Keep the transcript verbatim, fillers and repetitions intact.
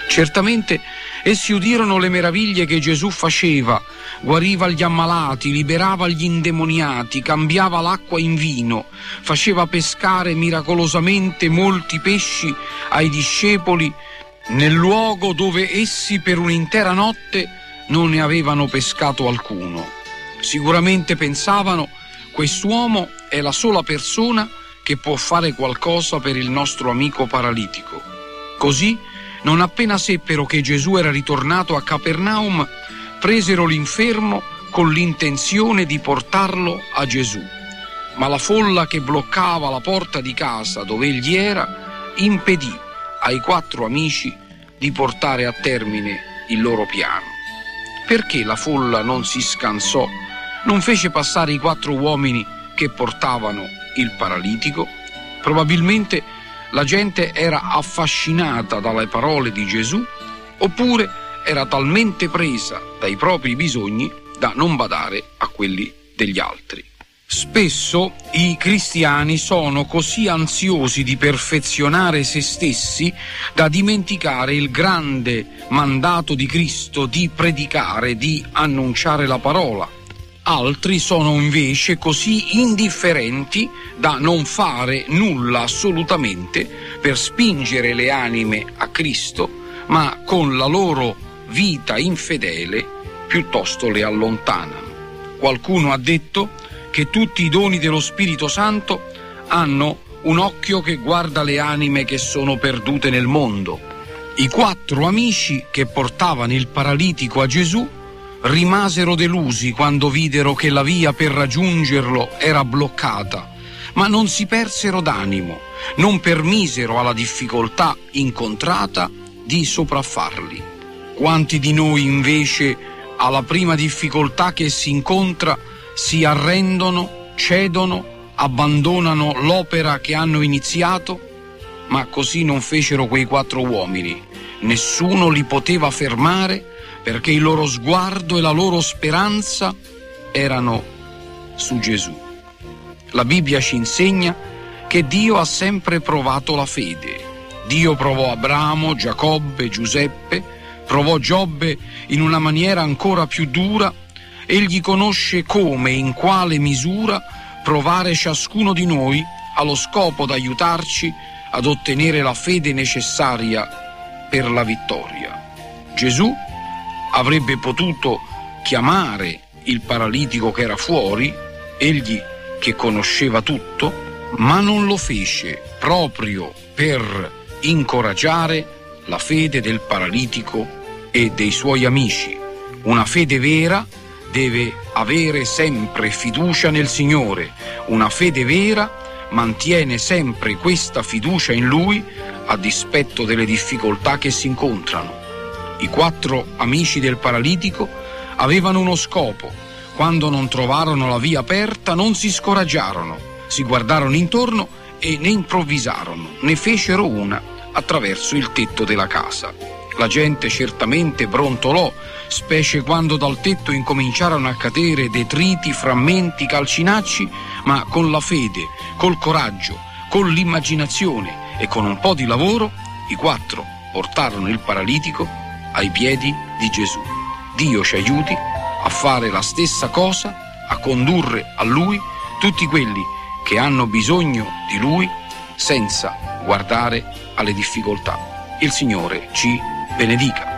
Certamente essi udirono le meraviglie che Gesù faceva, guariva gli ammalati, liberava gli indemoniati, cambiava l'acqua in vino, faceva pescare miracolosamente molti pesci ai discepoli nel luogo dove essi per un'intera notte non ne avevano pescato alcuno. Sicuramente pensavano: quest'uomo è la sola persona che può fare qualcosa per il nostro amico paralitico. Così, non appena seppero che Gesù era ritornato a Capernaum, presero l'infermo con l'intenzione di portarlo a Gesù. Ma la folla che bloccava la porta di casa dove egli era impedì ai quattro amici di portare a termine il loro piano. Perché la folla non si scansò, non fece passare i quattro uomini che portavano il paralitico? Probabilmente la gente era affascinata dalle parole di Gesù, oppure era talmente presa dai propri bisogni da non badare a quelli degli altri. Spesso i cristiani sono così ansiosi di perfezionare se stessi da dimenticare il grande mandato di Cristo di predicare, di annunciare la parola. Altri sono invece così indifferenti da non fare nulla assolutamente per spingere le anime a Cristo, ma con la loro vita infedele piuttosto le allontanano. Qualcuno ha detto che tutti i doni dello Spirito Santo hanno un occhio che guarda le anime che sono perdute nel mondo. I quattro amici che portavano il paralitico a Gesù rimasero delusi quando videro che la via per raggiungerlo era bloccata, ma non si persero d'animo, non permisero alla difficoltà incontrata di sopraffarli. Quanti di noi invece alla prima difficoltà che si incontra si arrendono, cedono, abbandonano l'opera che hanno iniziato? Ma così non fecero quei quattro uomini. Nessuno li poteva fermare, perché il loro sguardo e la loro speranza erano su Gesù. La Bibbia ci insegna che Dio ha sempre provato la fede. Dio provò Abramo, Giacobbe, Giuseppe, provò Giobbe in una maniera ancora più dura. Egli conosce come e in quale misura provare ciascuno di noi allo scopo di aiutarci ad ottenere la fede necessaria per la vittoria. Gesù avrebbe potuto chiamare il paralitico che era fuori, egli che conosceva tutto, ma non lo fece proprio per incoraggiare la fede del paralitico e dei suoi amici. Una fede vera deve avere sempre fiducia nel Signore. Una fede vera mantiene sempre questa fiducia in Lui a dispetto delle difficoltà che si incontrano. I quattro amici del paralitico avevano uno scopo. Quando non trovarono la via aperta non si scoraggiarono, si guardarono intorno e ne improvvisarono, ne fecero una attraverso il tetto della casa. La gente certamente brontolò, specie quando dal tetto incominciarono a cadere detriti, frammenti, calcinacci, ma con la fede, col coraggio, con l'immaginazione e con un po' di lavoro, i quattro portarono il paralitico ai piedi di Gesù. Dio ci aiuti a fare la stessa cosa, a condurre a Lui tutti quelli che hanno bisogno di Lui senza guardare alle difficoltà. Il Signore ci benedica.